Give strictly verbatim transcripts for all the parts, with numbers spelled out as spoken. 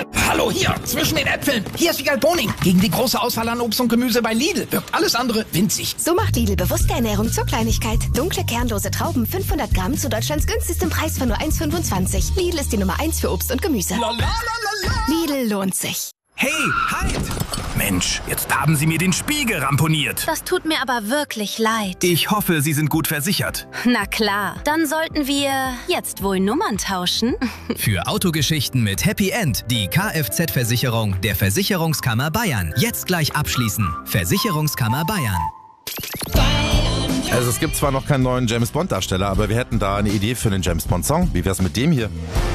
Hallo, hier, zwischen den Äpfeln. Hier ist Wiegald Boning. Gegen die große Auswahl an Obst und Gemüse bei Lidl wirkt alles andere winzig. So macht Lidl bewusste Ernährung zur Kleinigkeit. Dunkle, kernlose Trauben, fünfhundert Gramm zu Deutschlands günstigstem Preis von nur eins Komma fünfundzwanzig. Lidl ist die Nummer eins für Obst und Gemüse. La, la, la, la, la. Lidl lohnt sich. Hey, halt! Mensch, jetzt haben Sie mir den Spiegel ramponiert. Das tut mir aber wirklich leid. Ich hoffe, Sie sind gut versichert. Na klar, dann sollten wir jetzt wohl Nummern tauschen. Für Autogeschichten mit Happy End die Kfz-Versicherung der Versicherungskammer Bayern. Jetzt gleich abschließen. Versicherungskammer Bayern. Also es gibt zwar noch keinen neuen James-Bond-Darsteller, aber wir hätten da eine Idee für einen James-Bond-Song. Wie wär's mit dem hier?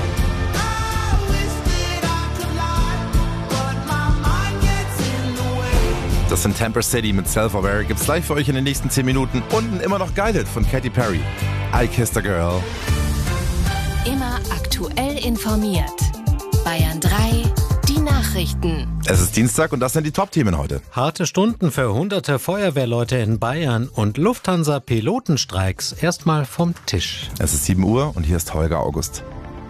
Das sind Tamper City mit Self-Aware. Gibt's live für euch in den nächsten zehn Minuten. Und ein immer noch Geil Hit von Katy Perry. I Kissed a Girl. Immer aktuell informiert. Bayern drei, die Nachrichten. Es ist Dienstag und das sind die Top-Themen heute. Harte Stunden für hunderte Feuerwehrleute in Bayern und Lufthansa-Pilotenstreiks erstmal vom Tisch. Es ist sieben Uhr und hier ist Holger August.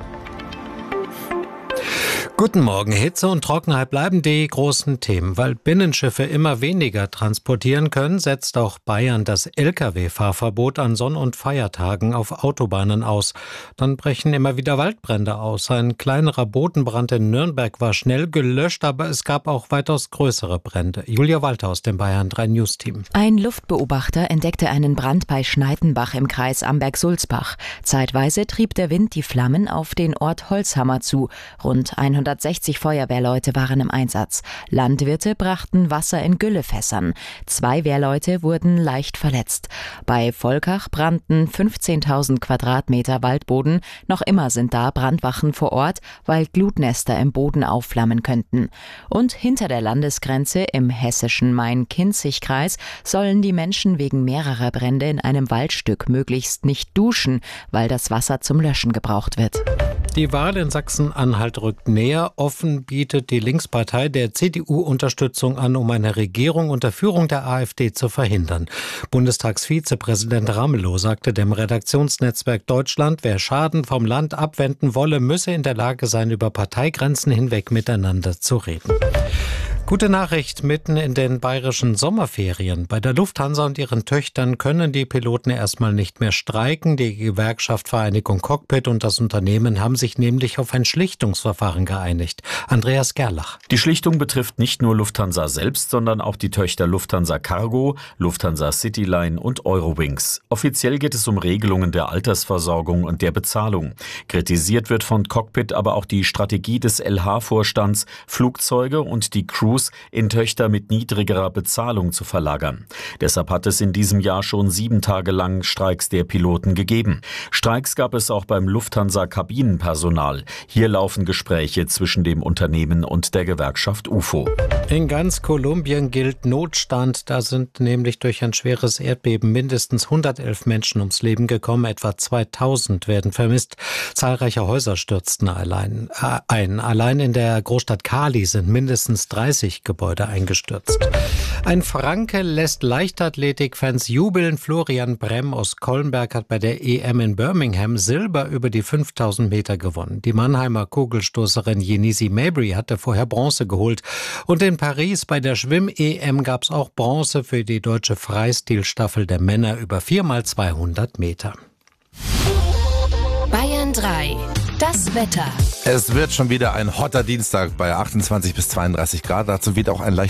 Guten Morgen. Hitze und Trockenheit bleiben die großen Themen. Weil Binnenschiffe immer weniger transportieren können, setzt auch Bayern das L K W-Fahrverbot an Sonn- und Feiertagen auf Autobahnen aus. Dann brechen immer wieder Waldbrände aus. Ein kleinerer Bodenbrand in Nürnberg war schnell gelöscht, aber es gab auch weitaus größere Brände. Julia Walter aus dem Bayern drei News-Team. Ein Luftbeobachter entdeckte einen Brand bei Schneidenbach im Kreis Amberg-Sulzbach. Zeitweise trieb der Wind die Flammen auf den Ort Holzhammer zu. Rund hundertsechzig Feuerwehrleute waren im Einsatz. Landwirte brachten Wasser in Güllefässern. Zwei Wehrleute wurden leicht verletzt. Bei Volkach brannten fünfzehntausend Quadratmeter Waldboden. Noch immer sind da Brandwachen vor Ort, weil Glutnester im Boden aufflammen könnten. Und hinter der Landesgrenze im hessischen Main-Kinzig-Kreis sollen die Menschen wegen mehrerer Brände in einem Waldstück möglichst nicht duschen, weil das Wasser zum Löschen gebraucht wird. Die Wahl in Sachsen-Anhalt rückt näher. Offen bietet die Linkspartei der C D U Unterstützung an, um eine Regierung unter Führung der AfD zu verhindern. Bundestagsvizepräsident Ramelow sagte dem Redaktionsnetzwerk Deutschland, wer Schaden vom Land abwenden wolle, müsse in der Lage sein, über Parteigrenzen hinweg miteinander zu reden. Gute Nachricht mitten in den bayerischen Sommerferien. Bei der Lufthansa und ihren Töchtern können die Piloten erstmal nicht mehr streiken. Die Gewerkschaft Vereinigung Cockpit und das Unternehmen haben sich nämlich auf ein Schlichtungsverfahren geeinigt. Andreas Gerlach. Die Schlichtung betrifft nicht nur Lufthansa selbst, sondern auch die Töchter Lufthansa Cargo, Lufthansa Cityline und Eurowings. Offiziell geht es um Regelungen der Altersversorgung und der Bezahlung. Kritisiert wird von Cockpit aber auch die Strategie des L H-Vorstands, Flugzeuge und die Crews in Töchter mit niedrigerer Bezahlung zu verlagern. Deshalb hat es in diesem Jahr schon sieben Tage lang Streiks der Piloten gegeben. Streiks gab es auch beim Lufthansa-Kabinenpersonal. Hier laufen Gespräche zwischen dem Unternehmen und der Gewerkschaft U F O. In ganz Kolumbien gilt Notstand. Da sind nämlich durch ein schweres Erdbeben mindestens hundertelf Menschen ums Leben gekommen. Etwa zweitausend werden vermisst. Zahlreiche Häuser stürzten allein äh, ein. Allein in der Großstadt Cali sind mindestens dreißig Gebäude eingestürzt. Ein Franke lässt Leichtathletikfans jubeln. Florian Bremm aus Kollenberg hat bei der E M in Birmingham Silber über die fünftausend Meter gewonnen. Die Mannheimer Kugelstoßerin Yenisi Mabry hatte vorher Bronze geholt. Und in Paris bei der Schwimm-E M gab es auch Bronze für die deutsche Freistilstaffel der Männer über vier mal zweihundert Meter. Bayern drei. Das Wetter. Es wird schon wieder ein hotter Dienstag bei achtundzwanzig bis zweiunddreißig Grad. Dazu weht auch ein leicht